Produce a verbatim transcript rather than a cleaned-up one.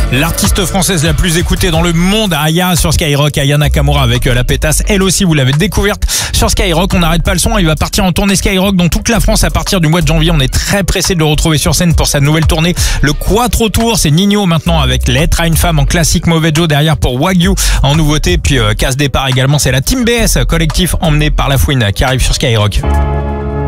L'artiste française la plus écoutée dans le monde, Aya sur Skyrock, Aya Nakamura avec la pétasse. Elle aussi, vous l'avez découverte sur Skyrock. On n'arrête pas le son. Il va partir en tournée Skyrock dans toute la France à partir du mois de janvier. On est très pressé de le retrouver sur scène pour sa nouvelle tournée. Le Quattro Tour, c'est Nino maintenant avec Lettre à une femme en classique, Mauvais Joe derrière pour Wagyu en nouveauté. Puis euh, casse départ également, c'est la Team B S, collectif emmené par La Fouine qui arrive sur Skyrock.